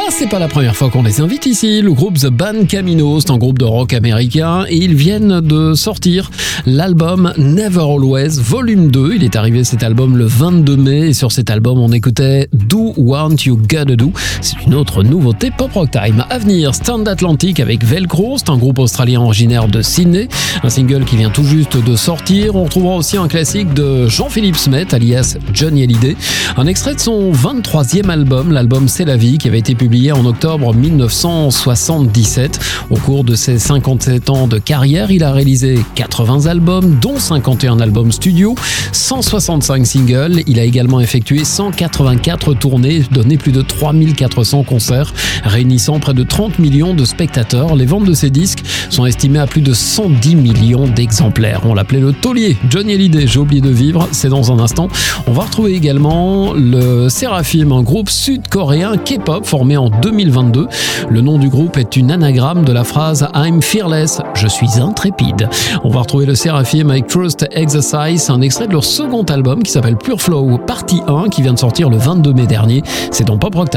c'est pas la première fois qu'on les invite ici. Le groupe The Band Camino, c'est un groupe de rock américain et ils viennent de sortir l'album Never Always Volume 2. Il est arrivé cet album le 22 mai et sur cet album on écoutait Do What You Gotta Do. C'est une autre nouveauté Pop Rock Time. À venir, Stand Atlantic avec Velcro, c'est un groupe australien originaire de Sydney. Un single qui vient tout juste de sortir. On retrouvera aussi un classique de Jean-Philippe Smet, alias Johnny Hallyday. Un extrait de son 23e album, l'album C'est la vie, qui avait été publié en octobre 1977. Au cours de ses 57 ans de carrière, il a réalisé 80 albums, dont 51 albums studio, 165 singles. Il a également effectué 184 tournées, donné plus de 3400 concerts, réunissant près de 30 millions de spectateurs. Les ventes de ses disques sont estimées à plus de 110 millions d'exemplaires. On l'appelait le taulier. Johnny Hallyday, J'ai oublié de vivre, c'est dans un instant. On va retrouver également le Seraphim, un groupe sud-coréen K-pop formé en 2022. Le nom du groupe est une anagramme de la phrase I'm fearless, je suis intrépide. On va retrouver le Seraphim avec Trust Exercise, un extrait de leur second album qui s'appelle Pure Flow, partie 1, qui vient de sortir le 22 mai dernier. C'est dans Pop Rock Time.